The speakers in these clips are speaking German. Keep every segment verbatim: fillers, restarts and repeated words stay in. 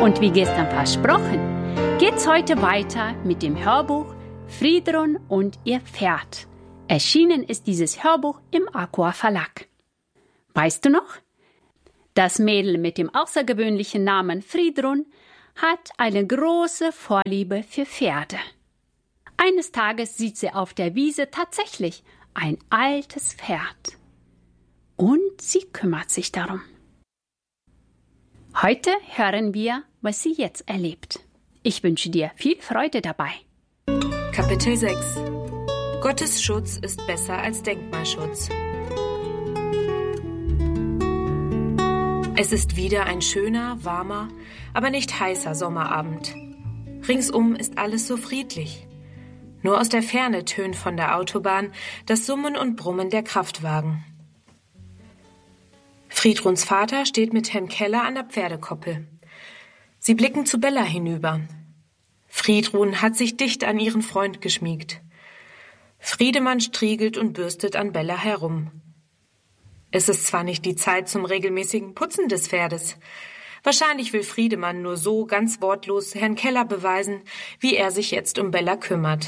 Und wie gestern versprochen, geht's heute weiter mit dem Hörbuch Friedrun und ihr Pferd. Erschienen ist dieses Hörbuch im Aqua Verlag. Weißt du noch? Das Mädel mit dem außergewöhnlichen Namen Friedrun hat eine große Vorliebe für Pferde. Eines Tages sieht sie auf der Wiese tatsächlich ein altes Pferd. Und sie kümmert sich darum. Heute hören wir, was sie jetzt erlebt. Ich wünsche dir viel Freude dabei. Kapitel sechs. Gottes Schutz ist besser als Denkmalschutz. Es ist wieder ein schöner, warmer, aber nicht heißer Sommerabend. Ringsum ist alles so friedlich. Nur aus der Ferne tönt von der Autobahn das Summen und Brummen der Kraftwagen. Friedruns Vater steht mit Herrn Keller an der Pferdekoppel. Sie blicken zu Bella hinüber. Friedrun hat sich dicht an ihren Freund geschmiegt. Friedemann striegelt und bürstet an Bella herum. Es ist zwar nicht die Zeit zum regelmäßigen Putzen des Pferdes. Wahrscheinlich will Friedemann nur so ganz wortlos Herrn Keller beweisen, wie er sich jetzt um Bella kümmert.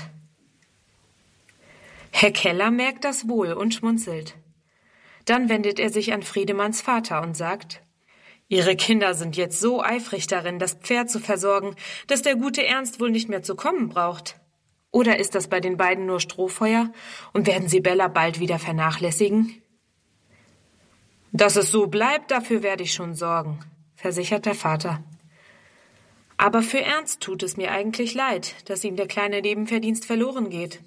Herr Keller merkt das wohl und schmunzelt. Dann wendet er sich an Friedemanns Vater und sagt: »Ihre Kinder sind jetzt so eifrig darin, das Pferd zu versorgen, dass der gute Ernst wohl nicht mehr zu kommen braucht. Oder ist das bei den beiden nur Strohfeuer und werden sie Bella bald wieder vernachlässigen?« »Dass es so bleibt, dafür werde ich schon sorgen«, versichert der Vater. »Aber für Ernst tut es mir eigentlich leid, dass ihm der kleine Nebenverdienst verloren geht.«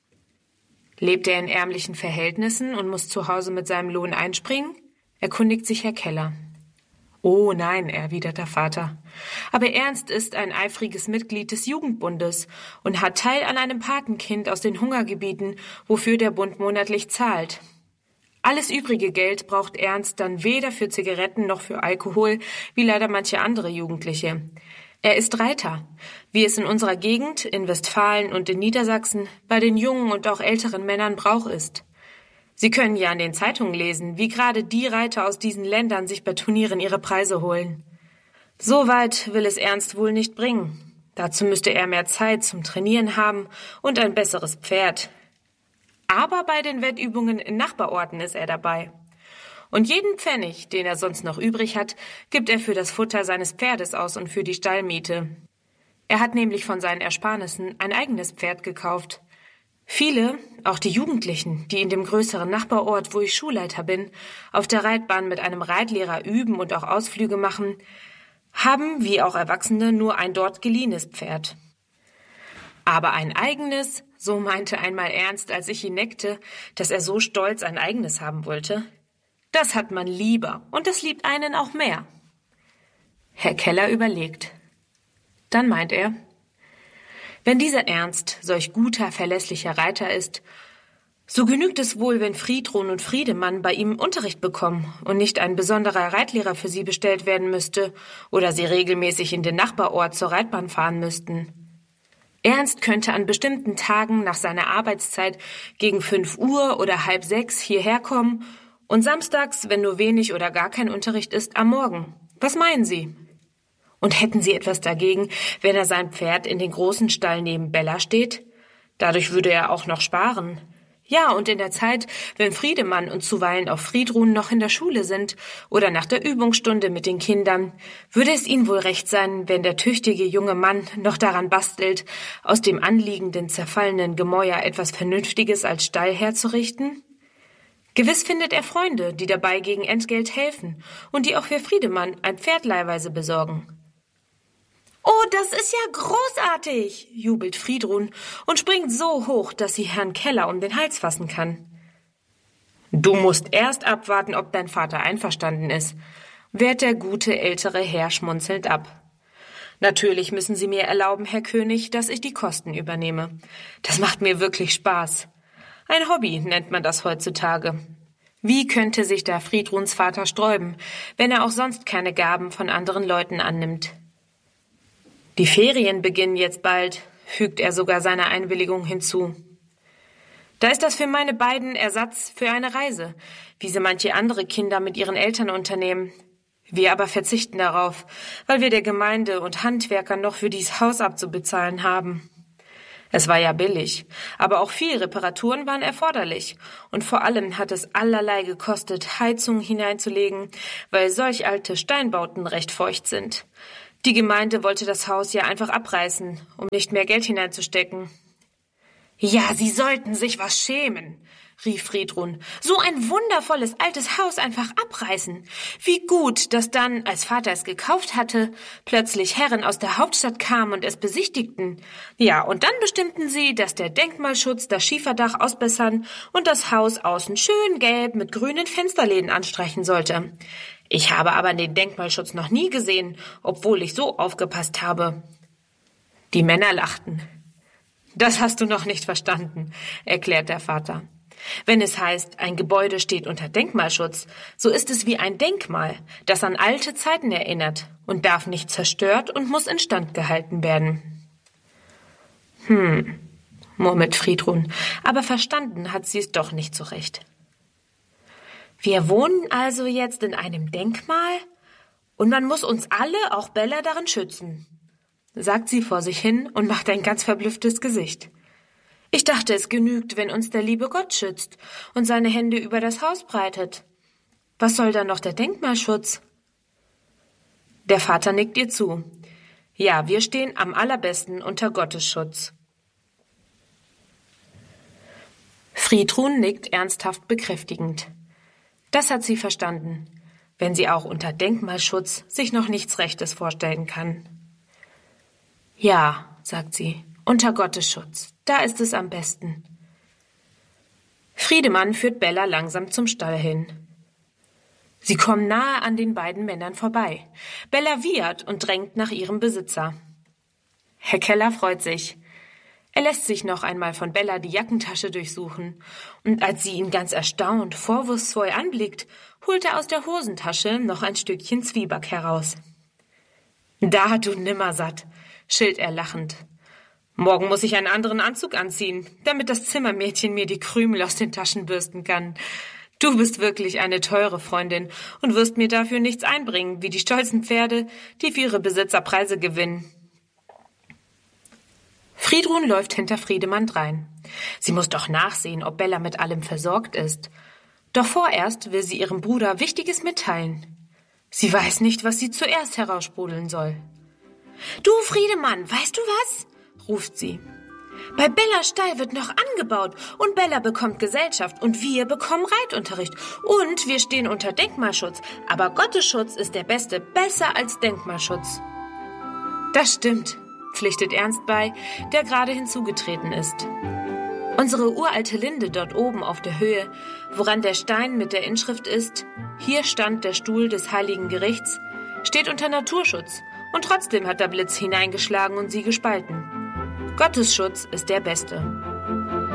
»Lebt er in ärmlichen Verhältnissen und muss zu Hause mit seinem Lohn einspringen?« erkundigt sich Herr Keller. »Oh nein«, erwidert der Vater. »Aber Ernst ist ein eifriges Mitglied des Jugendbundes und hat Teil an einem Patenkind aus den Hungergebieten, wofür der Bund monatlich zahlt. Alles übrige Geld braucht Ernst dann weder für Zigaretten noch für Alkohol, wie leider manche andere Jugendliche. Er ist Reiter, wie es in unserer Gegend, in Westfalen und in Niedersachsen, bei den jungen und auch älteren Männern Brauch ist. Sie können ja an den Zeitungen lesen, wie gerade die Reiter aus diesen Ländern sich bei Turnieren ihre Preise holen. So weit will es Ernst wohl nicht bringen. Dazu müsste er mehr Zeit zum Trainieren haben und ein besseres Pferd. Aber bei den Wettübungen in Nachbarorten ist er dabei. Und jeden Pfennig, den er sonst noch übrig hat, gibt er für das Futter seines Pferdes aus und für die Stallmiete. Er hat nämlich von seinen Ersparnissen ein eigenes Pferd gekauft. Viele, auch die Jugendlichen, die in dem größeren Nachbarort, wo ich Schulleiter bin, auf der Reitbahn mit einem Reitlehrer üben und auch Ausflüge machen, haben, wie auch Erwachsene, nur ein dort geliehenes Pferd. Aber ein eigenes, so meinte einmal Ernst, als ich ihn neckte, dass er so stolz ein eigenes haben wollte, das hat man lieber und das liebt einen auch mehr. Herr Keller überlegt. Dann meint er: Wenn dieser Ernst solch guter, verlässlicher Reiter ist, so genügt es wohl, wenn Friedrun und Friedemann bei ihm Unterricht bekommen und nicht ein besonderer Reitlehrer für sie bestellt werden müsste oder sie regelmäßig in den Nachbarort zur Reitbahn fahren müssten. Ernst könnte an bestimmten Tagen nach seiner Arbeitszeit gegen fünf Uhr oder halb sechs hierher kommen und samstags, wenn nur wenig oder gar kein Unterricht ist, am Morgen. Was meinen Sie? Und hätten Sie etwas dagegen, wenn er sein Pferd in den großen Stall neben Bella steht? Dadurch würde er auch noch sparen. Ja, und in der Zeit, wenn Friedemann und zuweilen auch Friedrun noch in der Schule sind oder nach der Übungsstunde mit den Kindern, würde es Ihnen wohl recht sein, wenn der tüchtige junge Mann noch daran bastelt, aus dem anliegenden, zerfallenen Gemäuer etwas Vernünftiges als Stall herzurichten? Gewiss findet er Freunde, die dabei gegen Entgelt helfen und die auch für Friedemann ein Pferd leihweise besorgen. »Oh, das ist ja großartig«, jubelt Friedrun und springt so hoch, dass sie Herrn Keller um den Hals fassen kann. »Du musst erst abwarten, ob dein Vater einverstanden ist«, wehrt der gute ältere Herr schmunzelnd ab. »Natürlich müssen Sie mir erlauben, Herr König, dass ich die Kosten übernehme. Das macht mir wirklich Spaß. Ein Hobby nennt man das heutzutage. Wie könnte sich da Friedruns Vater sträuben, wenn er auch sonst keine Gaben von anderen Leuten annimmt? Die Ferien beginnen jetzt bald«, fügt er sogar seine Einwilligung hinzu. »Da ist das für meine beiden Ersatz für eine Reise, wie sie manche andere Kinder mit ihren Eltern unternehmen. Wir aber verzichten darauf, weil wir der Gemeinde und Handwerkern noch für dies Haus abzubezahlen haben. Es war ja billig, aber auch viel Reparaturen waren erforderlich. Und vor allem hat es allerlei gekostet, Heizungen hineinzulegen, weil solch alte Steinbauten recht feucht sind. Die Gemeinde wollte das Haus ja einfach abreißen, um nicht mehr Geld hineinzustecken. »Ja, Sie sollten sich was schämen«, rief Friedrun. »So ein wundervolles altes Haus einfach abreißen. Wie gut, dass dann, als Vater es gekauft hatte, plötzlich Herren aus der Hauptstadt kamen und es besichtigten. Ja, und dann bestimmten sie, dass der Denkmalschutz das Schieferdach ausbessern und das Haus außen schön gelb mit grünen Fensterläden anstreichen sollte. Ich habe aber den Denkmalschutz noch nie gesehen, obwohl ich so aufgepasst habe.« Die Männer lachten. »Das hast du noch nicht verstanden«, erklärt der Vater. »Wenn es heißt, ein Gebäude steht unter Denkmalschutz, so ist es wie ein Denkmal, das an alte Zeiten erinnert und darf nicht zerstört und muss instand gehalten werden.« »Hm«, murmelt Friedrun, aber verstanden hat sie es doch nicht so recht. »Wir wohnen also jetzt in einem Denkmal und man muss uns alle, auch Bella, darin schützen«, sagt sie vor sich hin und macht ein ganz verblüfftes Gesicht. »Ich dachte, es genügt, wenn uns der liebe Gott schützt und seine Hände über das Haus breitet. Was soll dann noch der Denkmalschutz?« Der Vater nickt ihr zu. »Ja, wir stehen am allerbesten unter Gottes Schutz.« Friedrun nickt ernsthaft bekräftigend. Das hat sie verstanden, wenn sie auch unter Denkmalschutz sich noch nichts Rechtes vorstellen kann. »Ja«, sagt sie, »unter Gottes Schutz, da ist es am besten.« Friedemann führt Bella langsam zum Stall hin. Sie kommen nahe an den beiden Männern vorbei. Bella wiehert und drängt nach ihrem Besitzer. Herr Keller freut sich. Er lässt sich noch einmal von Bella die Jackentasche durchsuchen, und als sie ihn ganz erstaunt, vorwurfsvoll anblickt, holt er aus der Hosentasche noch ein Stückchen Zwieback heraus. »Da, du Nimmersatt«, schilt er lachend. »Morgen muss ich einen anderen Anzug anziehen, damit das Zimmermädchen mir die Krümel aus den Taschen bürsten kann. Du bist wirklich eine teure Freundin und wirst mir dafür nichts einbringen, wie die stolzen Pferde, die für ihre Besitzer Preise gewinnen.« Friedrun läuft hinter Friedemann drein. Sie muss doch nachsehen, ob Bella mit allem versorgt ist. Doch vorerst will sie ihrem Bruder Wichtiges mitteilen. Sie weiß nicht, was sie zuerst heraussprudeln soll. »Du, Friedemann, weißt du was?«, ruft sie. »Bei Bellas Stall wird noch angebaut und Bella bekommt Gesellschaft und wir bekommen Reitunterricht und wir stehen unter Denkmalschutz, aber Gottes Schutz ist der beste, besser als Denkmalschutz.« »Das stimmt«, pflichtet Ernst bei, der gerade hinzugetreten ist. Unsere uralte Linde dort oben auf der Höhe, woran der Stein mit der Inschrift ist, »Hier stand der Stuhl des Heiligen Gerichts«, steht unter Naturschutz. Und trotzdem hat der Blitz hineingeschlagen und sie gespalten. Gottes Schutz ist der beste.